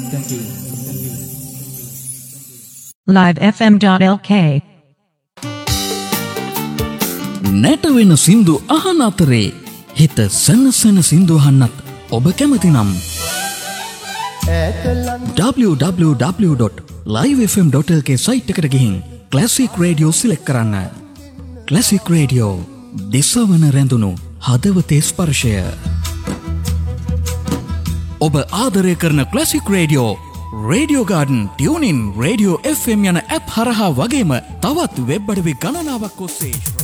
livefm.lk නැටවෙන සින්දු අහන අතරේ හිත සනසන සින්දු අහන්නත් ඔබ කැමති නම් www.livefm.lk සයිට් එකට ගිහින් ක්ලාසික් රේඩියෝ සිලෙක්ට් කරන්න. ක්ලාසික් රේඩියෝ දිසවන රැඳුණු හදවතේ ස්පර්ශය. ඔබ ආදරය කරන classic radio radio garden, tuning, radio FM යන ඇප් හරහා වගේම තවත් වෙබ් අඩවි ගණනාවක් ඔස්සේ